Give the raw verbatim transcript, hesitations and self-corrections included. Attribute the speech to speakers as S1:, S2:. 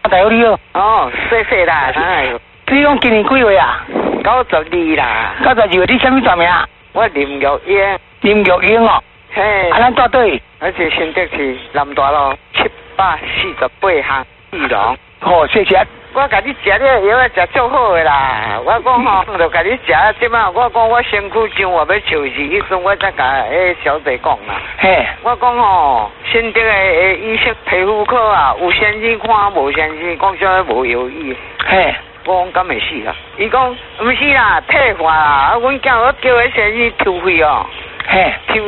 S1: 大夫你好。
S2: 哦，谢谢啦。哎呦，
S1: 你讲今年几月啊？
S2: 九十二啦。
S1: 九十二月，你什么全名？
S2: 我林玉英。
S1: 林玉英哦。
S2: 嘿。
S1: 啊，咱住对。
S2: 而且新竹市南大路七百四十八巷二楼。
S1: 好，谢谢。
S2: 我甲你食了药啊，食足好的啦。我讲吼，我就甲你食啊，即摆我讲我身躯上我要笑死，迄阵我才甲迄小姐讲啦。
S1: 嘿。我
S2: 讲吼，新竹的医生皮肤科啊，有先生看，无先生讲啥无药医。
S1: 嘿。
S2: 我讲敢会死啊？伊讲毋是啦，退化啦。啊，阮囝我叫迄先生抽血哦。
S1: 嘿。
S2: 抽